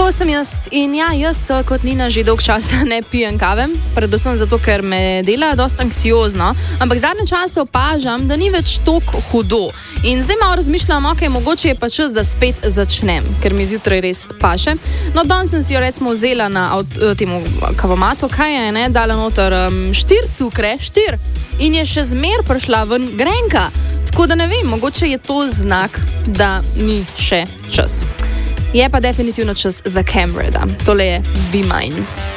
To sem jaz in ja, jaz kot Nina že dolg časa ne pijem kave, predvsem zato, ker me dela dosta anksiozno, ampak zadnje čase opažam, da ni več toliko hudo. In zdaj malo razmišljam, ok, mogoče je pa čas, da spet začnem, ker mi zjutraj res paše. No, danes sem si jo recimo vzela na temu kavomatu, kaj je, ne, dala noter 4 cukre, 4, in je še zmer prišla ven grenka. Tako da ne vem, mogoče je to znak, da ni še čas. Je pa definitivno čas za Camreda. Tole je Be Mine.